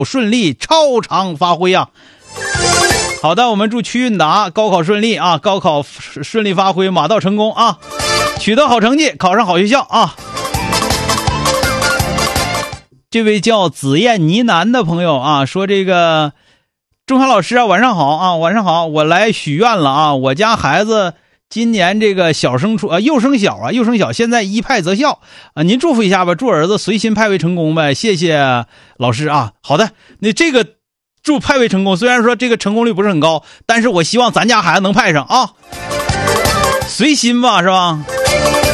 顺利，超常发挥啊！好的，我们祝曲韵达高考顺利啊，高考顺利发挥，马到成功啊，取得好成绩，考上好学校啊！这位叫紫燕呢喃的朋友啊，说这个钟晓老师啊，晚上好啊，晚上好，我来许愿了啊，我家孩子今年这个幼升小，现在一派择校啊，您祝福一下吧，祝儿子随心派位成功呗，谢谢老师啊。好的，那这个祝派位成功，虽然说这个成功率不是很高，但是我希望咱家孩子能派上啊，随心吧，是吧？